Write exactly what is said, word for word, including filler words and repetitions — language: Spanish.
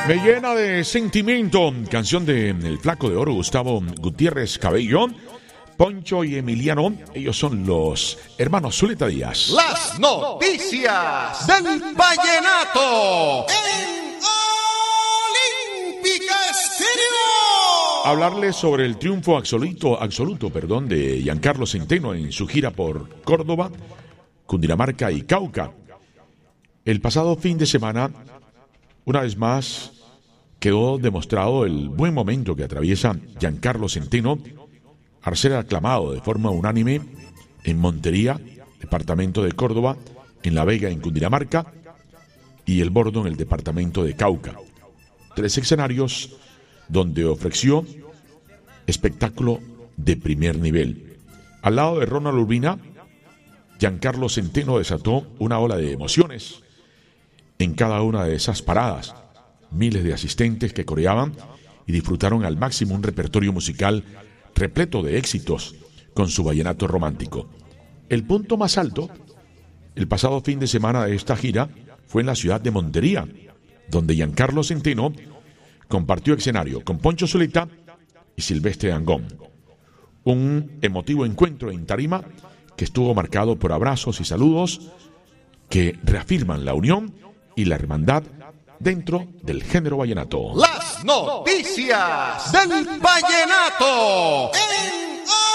Me llena de sentimiento. Canción de El Flaco de Oro, Gustavo Gutiérrez Cabello, Poncho y Emiliano. Ellos son los hermanos Zuleta Díaz. Las noticias del vallenato en Olímpica Estéreo. Hablarles sobre el triunfo absoluto, absoluto, perdón, de Giancarlo Centeno en su gira por Córdoba, Cundinamarca y Cauca. El pasado fin de semana, una vez más, quedó demostrado el buen momento que atraviesa Giancarlo Centeno al ser aclamado de forma unánime en Montería, departamento de Córdoba, en La Vega, en Cundinamarca, y El Bordo, en el departamento de Cauca. Tres escenarios donde ofreció espectáculo de primer nivel. Al lado de Ronald Urbina, Giancarlo Centeno desató una ola de emociones en cada una de esas paradas. Miles de asistentes que coreaban y disfrutaron al máximo un repertorio musical repleto de éxitos con su vallenato romántico. El punto más alto, el pasado fin de semana de esta gira, fue en la ciudad de Montería, donde Giancarlo Centeno compartió escenario con Poncho Zuleta y Silvestre Dangond. Un emotivo encuentro en tarima que estuvo marcado por abrazos y saludos que reafirman la unión y la hermandad dentro del género vallenato. Las noticias del vallenato en